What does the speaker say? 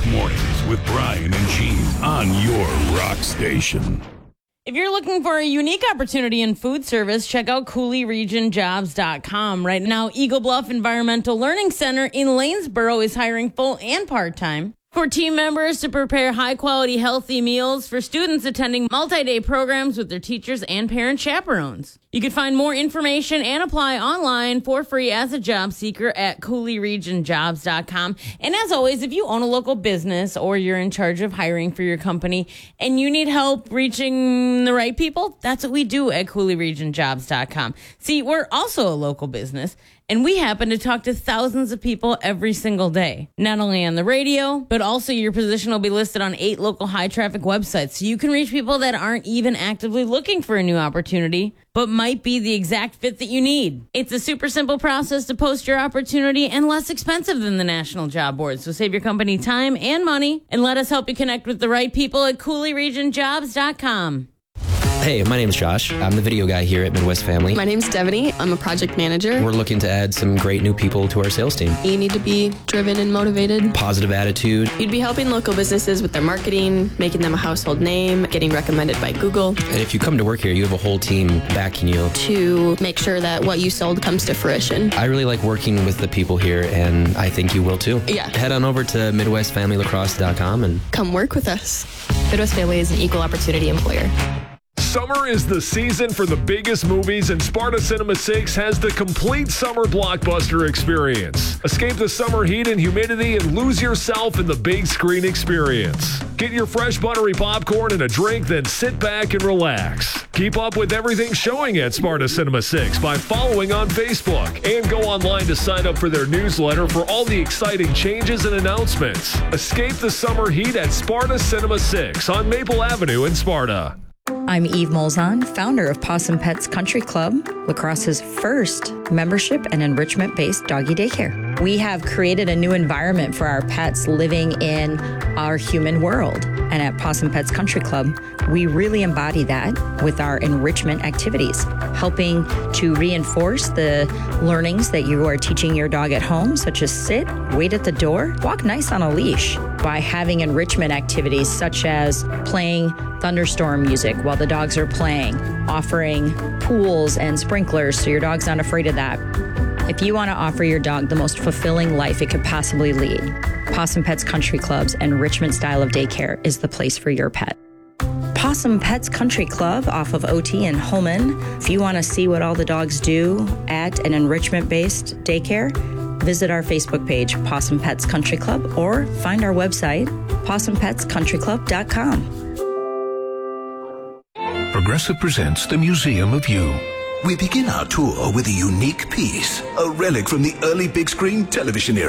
Rock Mornings with Brian and Gene on your rock station. If you're looking for a unique opportunity in food service, check out CooleyRegionJobs.com. Right now, Eagle Bluff Environmental Learning Center in Lanesboro is hiring full and part-time for team members to prepare high-quality, healthy meals for students attending multi-day programs with their teachers and parent chaperones. You can find more information and apply online for free as a job seeker at CooleyRegionJobs.com. And as always, if you own a local business or you're in charge of hiring for your company and you need help reaching the right people, that's what we do at CooleyRegionJobs.com. See, we're also a local business, and we happen to talk to thousands of people every single day, not only on the radio, but also your position will be listed on 8 local high-traffic websites. So you can reach people that aren't even actively looking for a new opportunity, but might be the exact fit that you need. It's a super simple process to post your opportunity and less expensive than the national job board. So save your company time and money and let us help you connect with the right people at CooleyRegionJobs.com. Hey, my name's Josh. I'm the video guy here at Midwest Family. My name's Devaney. I'm a project manager. We're looking to add some great new people to our sales team. You need to be driven and motivated. Positive attitude. You'd be helping local businesses with their marketing, making them a household name, getting recommended by Google. And if you come to work here, you have a whole team backing you. To make sure that what you sold comes to fruition. I really like working with the people here, and I think you will too. Yeah. Head on over to MidwestFamilyLacrosse.com and come work with us. Midwest Family is an equal opportunity employer. Summer is the season for the biggest movies, and Sparta Cinema 6 has the complete summer blockbuster experience. Escape the summer heat and humidity and lose yourself in the big screen experience. Get your fresh buttery popcorn and a drink, then sit back and relax. Keep up with everything showing at Sparta Cinema 6 by following on Facebook, and go online to sign up for their newsletter for all the exciting changes and announcements. Escape the summer heat at Sparta Cinema 6 on Maple Avenue in Sparta. I'm Eve Molzon, founder of Possum Pets Country Club, La Crosse's first membership and enrichment-based doggy daycare. We have created a new environment for our pets living in our human world. And at Possum Pets Country Club, we really embody that with our enrichment activities, helping to reinforce the learnings that you are teaching your dog at home, such as sit, wait at the door, walk nice on a leash, by having enrichment activities such as playing thunderstorm music while the dogs are playing, offering pools and sprinklers so your dog's not afraid of that. If you want to offer your dog the most fulfilling life it could possibly lead, Possum Pets Country Club's enrichment style of daycare is the place for your pet. Possum Pets Country Club off of OT in Holman. If you want to see what all the dogs do at an enrichment-based daycare, visit our Facebook page, Possum Pets Country Club, or find our website, PossumPetsCountryClub.com. Progressive presents the Museum of You. We begin our tour with a unique piece, a relic from the early big screen television era.